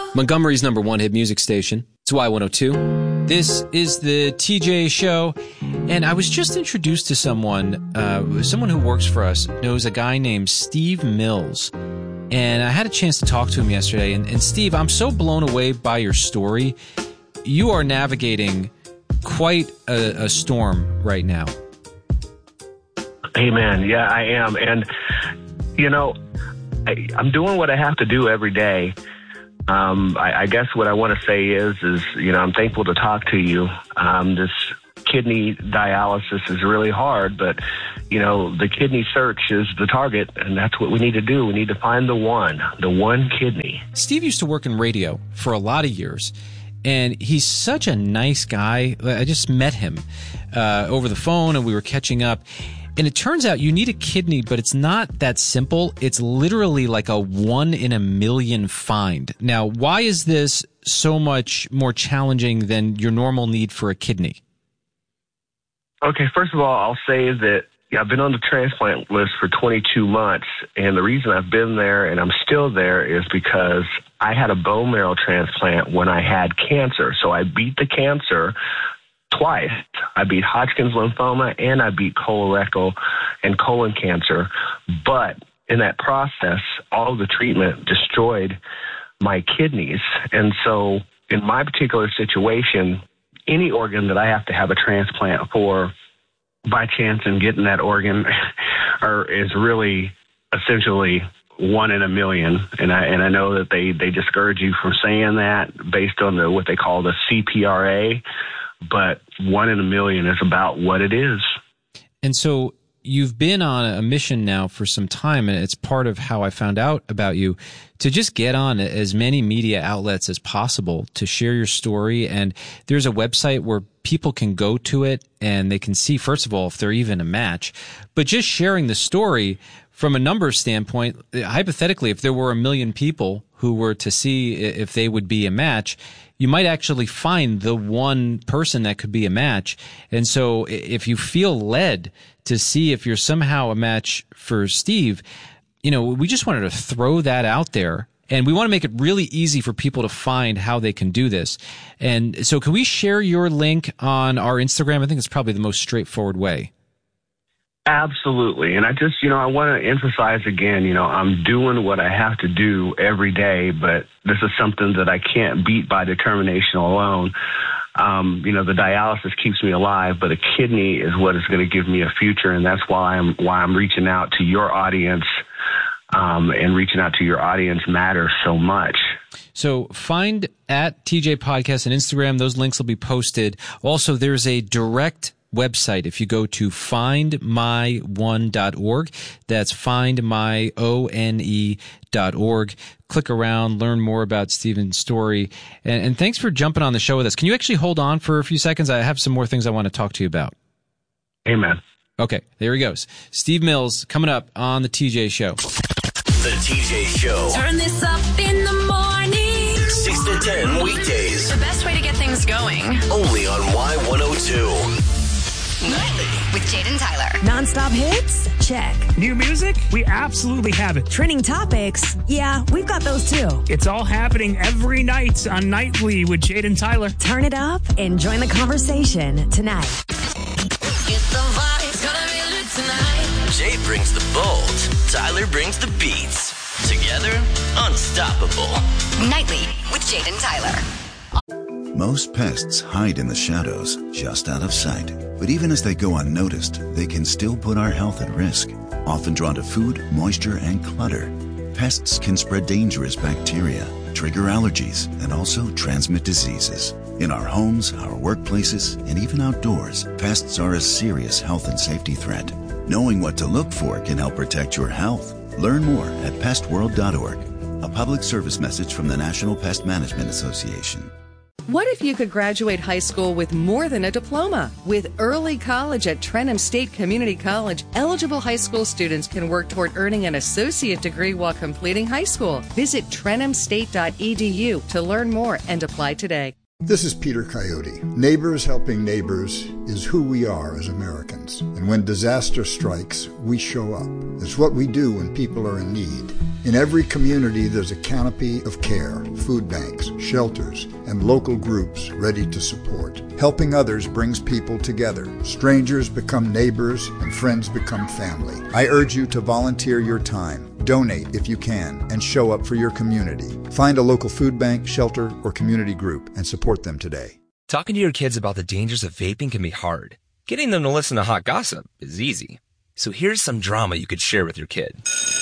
Montgomery's number one hit music station. It's Y102. This is the TJ Show, and I was just introduced to someone who works for us, knows a guy named Steve Mills, and I had a chance to talk to him yesterday, and Steve, I'm so blown away by your story. You are navigating quite a storm right now. Hey, man, yeah, I am, and, you know, I'm doing what I have to do every day. I guess what I want to say is, you know, I'm thankful to talk to you. This kidney dialysis is really hard, but, you know, the kidney search is the target, and that's what we need to do. We need to find the one kidney. Steve used to work in radio for a lot of years, and he's such a nice guy. I just met him over the phone, and we were catching up. And it turns out you need a kidney, but it's not that simple. It's literally like a 1 in a million find. Now, why is this so much more challenging than your normal need for a kidney? Okay, first of all, I'll say that I've been on the transplant list for 22 months, and the reason I've been there and I'm still there is because I had a bone marrow transplant when I had cancer. So I beat the cancer twice. I beat Hodgkin's lymphoma and I beat colorectal and colon cancer. But in that process, all of the treatment destroyed my kidneys. And so in my particular situation, any organ that I have to have a transplant for, by chance in getting that organ is really essentially 1 in a million. And I know that they discourage you from saying that based on what they call the CPRA. But 1 in a million is about what it is. And so you've been on a mission now for some time, and it's part of how I found out about you, to just get on as many media outlets as possible to share your story. And there's a website where people can go to it and they can see, first of all, if they're even a match. But just sharing the story from a numbers standpoint, hypothetically, if there were 1 million people who were to see if they would be a match, you might actually find the one person that could be a match. And so if you feel led to see if you're somehow a match for Steve, you know, we just wanted to throw that out there. And we want to make it really easy for people to find how they can do this. And so can we share your link on our Instagram? I think it's probably the most straightforward way. Absolutely. And I just, I want to emphasize again, I'm doing what I have to do every day, but this is something that I can't beat by determination alone. The dialysis keeps me alive, but a kidney is what is going to give me a future. And that's why I'm reaching out to your audience, and reaching out to your audience matters so much. So find at TJ Podcast on Instagram. Those links will be posted. Also, there's a direct website. If you go to findmy1.org, that's findmyone.org. Click around, learn more about Stephen's story. And thanks for jumping on the show with us. Can you actually hold on for a few seconds? I have some more things I want to talk to you about. Amen. Okay, there he goes. Steve Mills coming up on the TJ Show. The TJ Show. Turn this up in the morning. 6 to 10 weekdays. The best way to get things going. Only on Y102. Nightly with Jaden Tyler. Non-stop hits? Check. New music? We absolutely have it. Trending topics? Yeah, we've got those too. It's all happening every night on Nightly with Jaden Tyler. Turn it up and join the conversation tonight. Get the vibes, gonna be lit tonight. Jay brings the bold. Tyler brings the beats. Together, unstoppable. Nightly with Jaden Tyler. Most pests hide in the shadows, just out of sight. But even as they go unnoticed, they can still put our health at risk. Often drawn to food, moisture, and clutter, pests can spread dangerous bacteria, trigger allergies, and also transmit diseases. In our homes, our workplaces, and even outdoors, pests are a serious health and safety threat. Knowing what to look for can help protect your health. Learn more at pestworld.org. A public service message from the National Pest Management Association. What if you could graduate high school with more than a diploma? With early college at Trenham State Community College, eligible high school students can work toward earning an associate degree while completing high school. Visit trenhamstate.edu to learn more and apply today. This is Peter Coyote. Neighbors helping neighbors is who we are as Americans. And when disaster strikes, we show up. It's what we do when people are in need. In every community, there's a canopy of care, food banks, shelters, and local groups ready to support. Helping others brings people together. Strangers become neighbors, and friends become family. I urge you to volunteer your time, donate if you can, and show up for your community. Find a local food bank, shelter, or community group and support them today. Talking to your kids about the dangers of vaping can be hard. Getting them to listen to hot gossip is easy. So here's some drama you could share with your kid.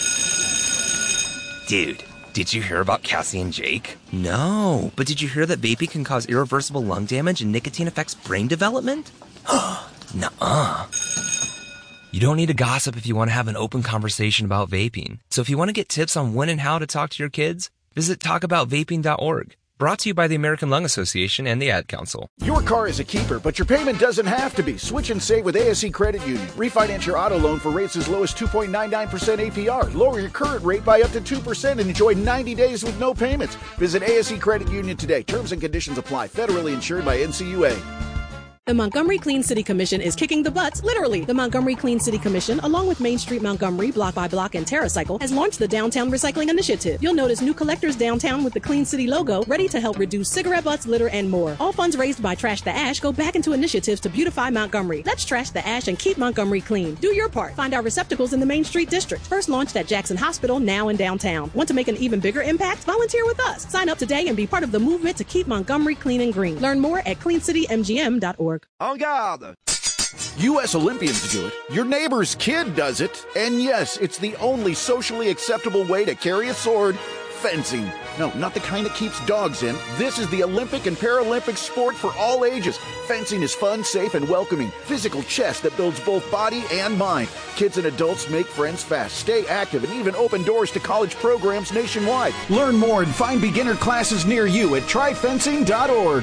Dude, did you hear about Cassie and Jake? No, but did you hear that vaping can cause irreversible lung damage and nicotine affects brain development? Nuh-uh. You don't need to gossip if you want to have an open conversation about vaping. So if you want to get tips on when and how to talk to your kids, visit talkaboutvaping.org. Brought to you by the American Lung Association and the Ad Council. Your car is a keeper, but your payment doesn't have to be. Switch and save with ASE Credit Union. Refinance your auto loan for rates as low as 2.99% APR. Lower your current rate by up to 2% and enjoy 90 days with no payments. Visit ASE Credit Union today. Terms and conditions apply. Federally insured by NCUA. The Montgomery Clean City Commission is kicking the butts, literally. The Montgomery Clean City Commission, along with Main Street Montgomery, Block by Block, and TerraCycle, has launched the Downtown Recycling Initiative. You'll notice new collectors downtown with the Clean City logo, ready to help reduce cigarette butts, litter, and more. All funds raised by Trash the Ash go back into initiatives to beautify Montgomery. Let's trash the ash and keep Montgomery clean. Do your part. Find our receptacles in the Main Street District. First launched at Jackson Hospital, now in downtown. Want to make an even bigger impact? Volunteer with us. Sign up today and be part of the movement to keep Montgomery clean and green. Learn more at cleancitymgm.org. En garde! U.S. Olympians do it. Your neighbor's kid does it. And yes, it's the only socially acceptable way to carry a sword. Fencing. No, not the kind that keeps dogs in. This is the Olympic and Paralympic sport for all ages. Fencing is fun, safe, and welcoming. Physical chess that builds both body and mind. Kids and adults make friends fast, stay active, and even open doors to college programs nationwide. Learn more and find beginner classes near you at tryfencing.org.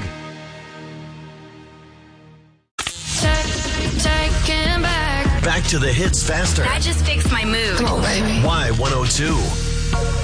Back to the hits faster. I just fixed my move. Come on, baby. Y102.